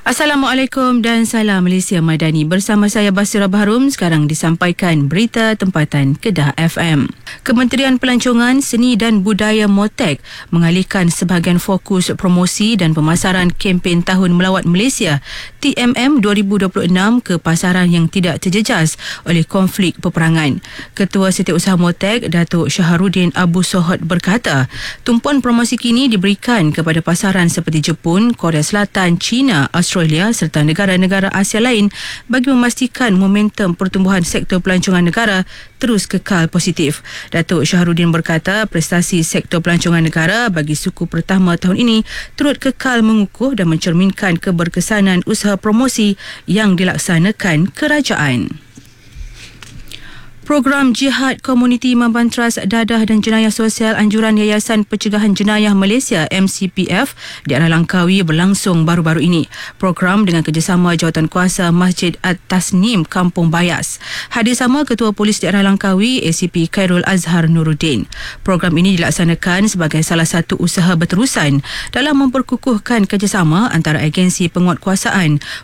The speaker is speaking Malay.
Assalamualaikum dan salam Malaysia Madani. Bersama saya Basira Baharum, sekarang disampaikan berita tempatan Kedah FM. Kementerian Pelancongan, Seni dan Budaya MOTEK mengalihkan sebahagian fokus promosi dan pemasaran kempen Tahun Melawat Malaysia TMM 2026 ke pasaran yang tidak terjejas oleh konflik peperangan. Ketua Setiausaha MOTEK, Datuk Syahrudin Abu Sohod berkata, tumpuan promosi kini diberikan kepada pasaran seperti Jepun, Korea Selatan, China, Australia serta negara-negara Asia lain bagi memastikan momentum pertumbuhan sektor pelancongan negara terus kekal positif. Datuk Syahrudin berkata prestasi sektor pelancongan negara bagi suku pertama tahun ini turut kekal mengukuh dan mencerminkan keberkesanan usaha promosi yang dilaksanakan kerajaan. Program Jihad Komuniti Membantras Dadah dan Jenayah Sosial Anjuran Yayasan Pencegahan Jenayah Malaysia MCPF di Arah Langkawi berlangsung baru-baru ini. Program dengan kerjasama Jawatankuasa Masjid At-Tasnim Kampung Bayas. Hadir sama Ketua Polis di Arah Langkawi ACP Khairul Azhar Nuruddin. Program ini dilaksanakan sebagai salah satu usaha berterusan dalam memperkukuhkan kerjasama antara agensi penguatkuasaan,